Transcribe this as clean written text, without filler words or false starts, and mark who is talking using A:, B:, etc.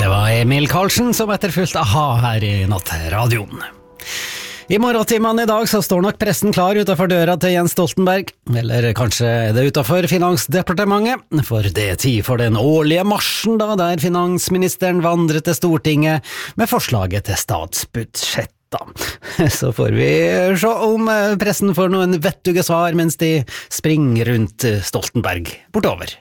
A: Det var Emil Karlsen som etterfulgt aha her i Nattradioen. I morgentimene i dag så står nok pressen klar utenfor døra til Jens Stoltenberg, eller kanskje er det utenfor Finansdepartementet, for det er tid for den årlige marsjen da, der finansministeren vandrer til Stortinget med forslaget til statsbudsjett. Så får vi se om pressen får noen vettuge svar mens de springer rundt Stoltenberg bortover.